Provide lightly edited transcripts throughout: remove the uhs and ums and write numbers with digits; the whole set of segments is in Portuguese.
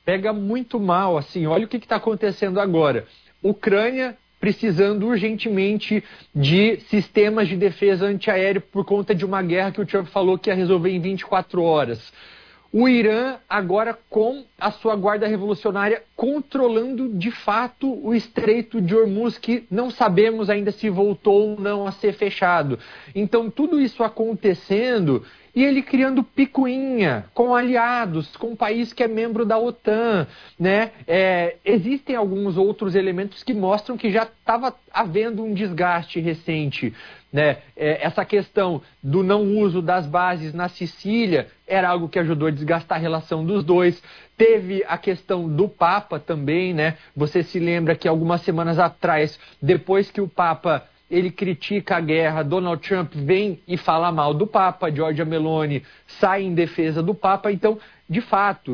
Pega muito mal, assim, olha o que está acontecendo agora. Ucrânia precisando urgentemente de sistemas de defesa antiaéreo por conta de uma guerra que o Trump falou que ia resolver em 24 horas. O Irã agora com a sua guarda revolucionária controlando de fato o Estreito de Hormuz, que não sabemos ainda se voltou ou não a ser fechado. Então tudo isso acontecendo e ele criando picuinha com aliados, com um país que é membro da OTAN, né? Existem alguns outros elementos que mostram que já estava havendo um desgaste recente, né? Essa questão do não uso das bases na Sicília era algo que ajudou a desgastar a relação dos dois. Teve a questão do Papa também, né? Você se lembra que algumas semanas atrás, depois que o Papa ele critica a guerra, Donald Trump vem e fala mal do Papa, Giorgia Meloni sai em defesa do Papa. Então, de fato,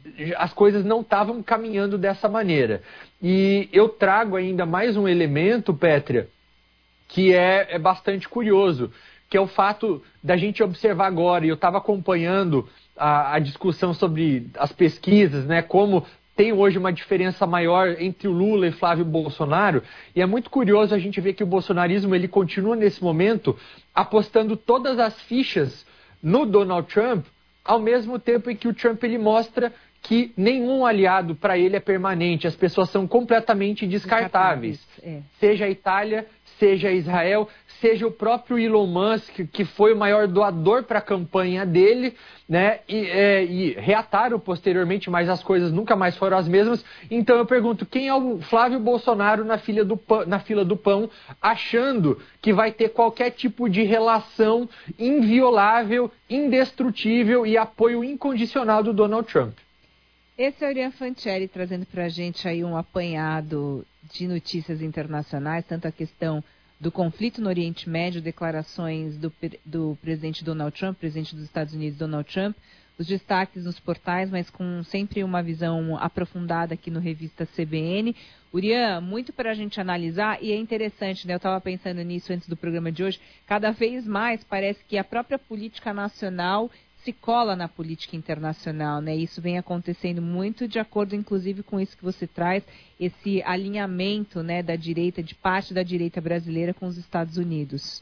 as coisas não estavam caminhando dessa maneira. E eu trago ainda mais um elemento, Pétria, que é bastante curioso, que é o fato da gente observar agora, e eu estava acompanhando a discussão sobre as pesquisas, né, como tem hoje uma diferença maior entre o Lula e Flávio Bolsonaro, e é muito curioso a gente ver que o bolsonarismo ele continua nesse momento apostando todas as fichas no Donald Trump, ao mesmo tempo em que o Trump ele mostra que nenhum aliado para ele é permanente, as pessoas são completamente descartáveis. Seja a Itália, seja Israel, seja o próprio Elon Musk, que foi o maior doador para a campanha dele, né? E reataram posteriormente, mas as coisas nunca mais foram as mesmas. Então eu pergunto, quem é o Flávio Bolsonaro na fila do pão, achando que vai ter qualquer tipo de relação inviolável, indestrutível e apoio incondicional do Donald Trump? Esse é o Urian Fancelli trazendo para a gente aí um apanhado de notícias internacionais, tanto a questão do conflito no Oriente Médio, declarações do presidente Donald Trump, presidente dos Estados Unidos Donald Trump, os destaques nos portais, mas com sempre uma visão aprofundada aqui no Revista CBN. Urian, muito para a gente analisar, e é interessante, né? Eu estava pensando nisso antes do programa de hoje, cada vez mais parece que a própria política nacional se cola na política internacional, né? Isso vem acontecendo muito de acordo, inclusive, com isso que você traz, esse alinhamento, né, da direita, de parte da direita brasileira com os Estados Unidos.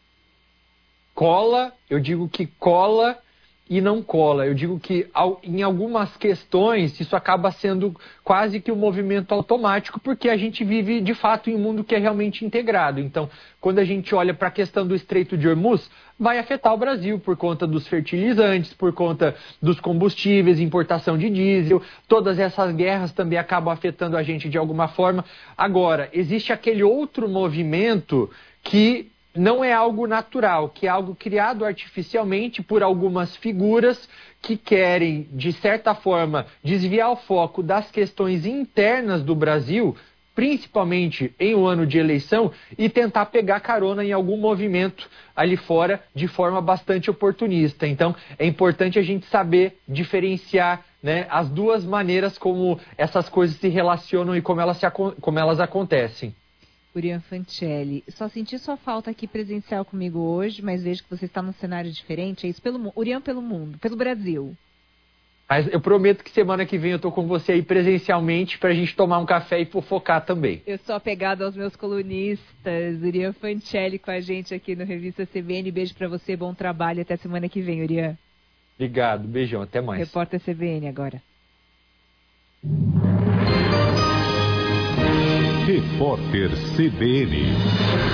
Cola, eu digo que cola e não cola. Eu digo que em algumas questões isso acaba sendo quase que um movimento automático, porque a gente vive de fato em um mundo que é realmente integrado. Então, quando a gente olha para a questão do Estreito de Hormuz, vai afetar o Brasil por conta dos fertilizantes, por conta dos combustíveis, importação de diesel. Todas essas guerras também acabam afetando a gente de alguma forma. Agora, existe aquele outro movimento que não é algo natural, que é algo criado artificialmente por algumas figuras que querem, de certa forma, desviar o foco das questões internas do Brasil, principalmente em um ano de eleição, e tentar pegar carona em algum movimento ali fora de forma bastante oportunista. Então, é importante a gente saber diferenciar, né, as duas maneiras como essas coisas se relacionam e como elas acontecem. Urian Fancelli, só senti sua falta aqui presencial comigo hoje, mas vejo que você está num cenário diferente. É isso, Urian pelo mundo, pelo Brasil. Mas eu prometo que semana que vem eu tô com você aí presencialmente pra gente tomar um café e fofocar também. Eu sou apegada aos meus colunistas. Urian Fancelli com a gente aqui no Revista CBN. Beijo pra você, bom trabalho. Até semana que vem, Urian. Obrigado, beijão, até mais. Repórter CBN agora. Repórter CBN.